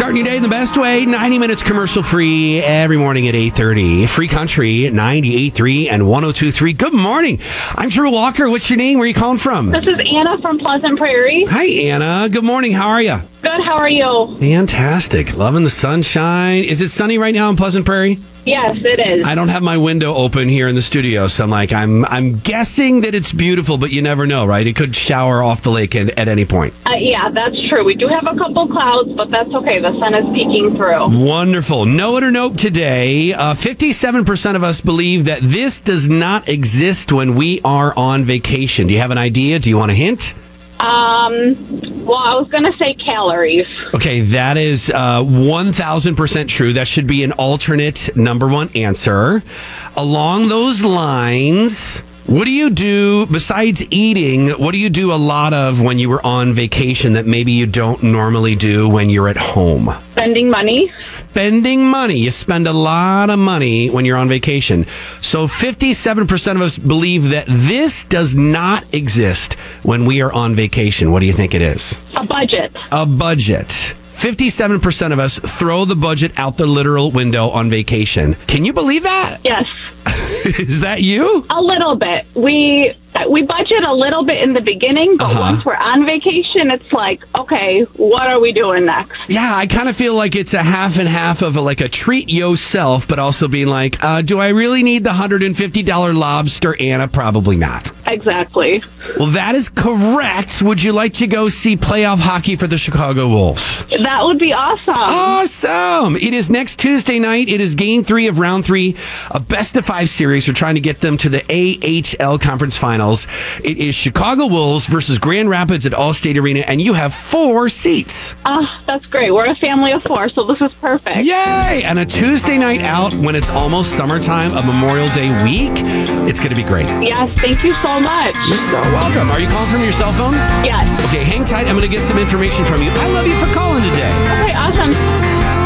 Starting your day in the best way. 90 minutes commercial free every morning at 8:30. Free Country 98.3 and 102.3. Good morning. I'm Drew Walker. What's your name? Where are you calling from? This is Anna from Pleasant Prairie. Hi, Anna. Good morning. How are you? Good, how are you? Fantastic. Loving the sunshine. Is it sunny right now in Pleasant Prairie? Yes, it is. I don't have my window open here in the studio, so I'm guessing that it's beautiful, but you never know, right? It could shower off the lake at any point. Yeah, that's true. We do have a couple clouds, but that's okay. The sun is peeking through. Wonderful. Know it or note today, 57% of us believe that this does not exist when we are on vacation. Do you have an idea? Do you want a hint? Well, I was going to say calories. Okay, that is 1,000% true. That should be an alternate number one answer. Along those lines, what do you do besides eating? What do you do a lot of when you were on vacation that maybe you don't normally do when you're at home? Spending money. Spending money. You spend a lot of money when you're on vacation. So 57% of us believe that this does not exist when we are on vacation. What do you think it is? A budget. A budget. 57% of us throw the budget out the literal window on vacation. Can you believe that? Yes. Is that you? A little bit. We budget a little bit in the beginning, but once we're on vacation, it's like, okay, what are we doing next? Yeah, I kind of feel like it's a half and half of a treat yourself, but also being like, do I really need the $150 lobster, Anna? Probably not. Exactly. Well, that is correct. Would you like to go see playoff hockey for the Chicago Wolves? That would be awesome. Awesome. It is next Tuesday night. It is game 3 of round 3, a best of 5 series. We're trying to get them to the AHL conference finals. It is Chicago Wolves versus Grand Rapids at Allstate Arena, and you have 4 seats. That's great. We're a family of 4, so this is perfect. Yay! And a Tuesday night out when it's almost summertime, a Memorial Day week. It's going to be great. Yes, thank you so much. You're so welcome. Are you calling from your cell phone? Yes. Okay, hang tight. I'm going to get some information from you. I love you for calling today. Okay, awesome.